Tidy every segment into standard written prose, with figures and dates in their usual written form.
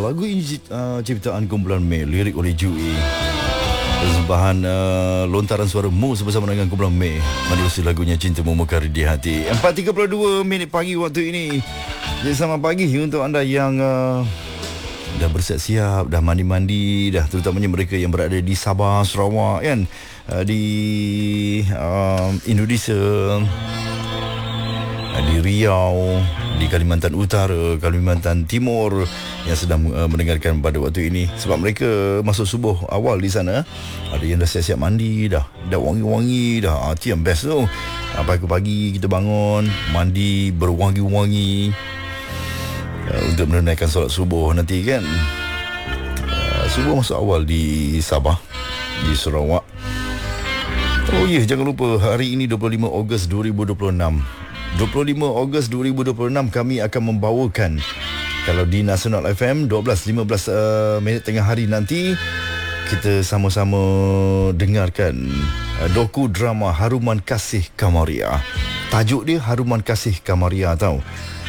lagu ini ciptaan kumpulan May, lirik oleh Jui. Persembahan lontaran suara Mu bersama dengan kumpulan May. Menerusi lagunya Cintamu Mekar di Hati. 4.32 minit pagi waktu ini. Jadi selamat pagi untuk anda yang dah bersiap-siap, dah mandi-mandi, dah terutamanya mereka yang berada di Sabah, Sarawak kan, di Indonesia, di Riau, di Kalimantan Utara, Kalimantan Timur yang sedang mendengarkan pada waktu ini. Sebab mereka masuk subuh awal di sana. Ada yang dah siap-siap mandi, dah wangi-wangi dah. Itu yang best tu. Pagi-pagi kita bangun, mandi berwangi-wangi untuk menunaikan solat subuh nanti kan. Subuh masuk awal di Sabah, di Sarawak. Oh ya, jangan lupa hari ini 25 Ogos 2026. 25 Ogos 2026 kami akan membawakan, kalau di Nasional FM 12.15 minit tengah hari nanti, kita sama-sama dengarkan doku drama Haruman Kasih Kamaria. Tajuk dia Haruman Kasih Kamaria tau.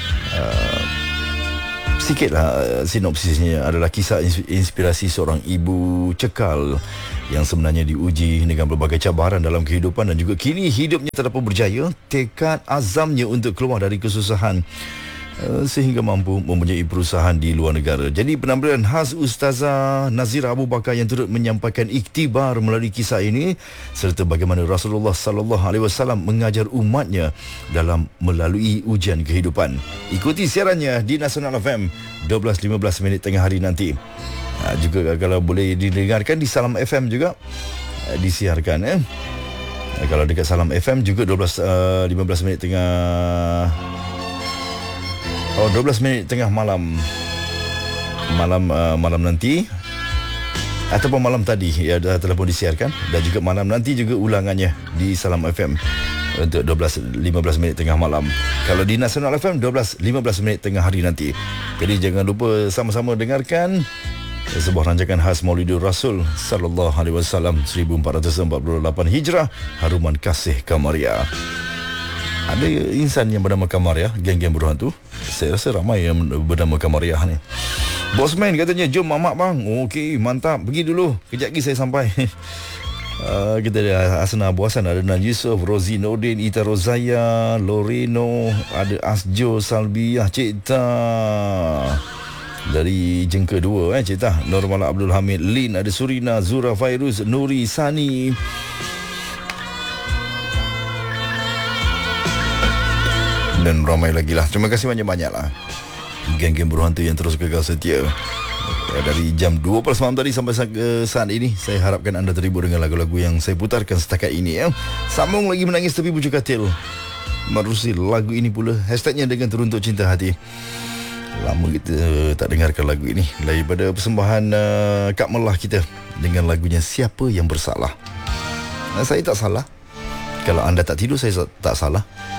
Sikitlah sinopsisnya adalah kisah inspirasi seorang ibu cekal yang sebenarnya diuji dengan berbagai cabaran dalam kehidupan dan juga kini hidupnya terdapat berjaya. Tekad azamnya untuk keluar dari kesusahan sehingga mampu mempunyai perusahaan di luar negara. Jadi penampilan khas Ustazah Nazira Abu Bakar yang turut menyampaikan iktibar melalui kisah ini serta bagaimana Rasulullah sallallahu alaihi wasallam mengajar umatnya dalam melalui ujian kehidupan. Ikuti siarannya di Nasional FM 12.15 minit tengah hari nanti. Juga kalau boleh didengarkan di Salam FM juga disiarkan kalau dekat Salam FM juga 12.15 minit tengah 12 minit tengah malam nanti ataupun malam tadi ya telah pun disiarkan, dan juga malam nanti juga ulangannya di Salam FM untuk 12.15 minit tengah malam. Kalau di Nasional FM 12.15 minit tengah hari nanti. Jadi jangan lupa sama-sama dengarkan sebuah rancangan khas Maulidur Rasul sallallahu alaihi wasallam 1448 Hijrah, Haruman Kasih Kamaria. Ada insan yang bernama Kamaria, geng-geng berhantu. Saya rasa ramai yang bernama Kamaria ni. Bosman katanya, jom mamak bang. Okey, mantap. Pergi dulu. Kejap lagi saya sampai. Kita ada Asna Abu Hassan, ada Nan Yusof, Rozi Nordin, Ita Rozaya, Loreno, ada Asjo Salbiah, Cik Ta dari Jengka 2 Cik Ta, Normal Abdul Hamid, Lin, ada Surina, Zura Fairuz, Nuri Sani, dan ramai lagi lah. Terima kasih banyak-banyak lah geng-geng berhantu yang terus kekal setia dari jam 2 malam tadi sampai saat ini. Saya harapkan anda terhibur dengan lagu-lagu yang saya putarkan setakat ini Sambung lagi menangis tepi bujuk katil, menerusi lagu ini pula hashtagnya dengan teruntuk cinta hati. Lama kita tak dengarkan lagu ini daripada persembahan Kak Melah kita dengan lagunya Siapa Yang Bersalah. Saya tak salah. Kalau anda tak tidur, saya tak salah.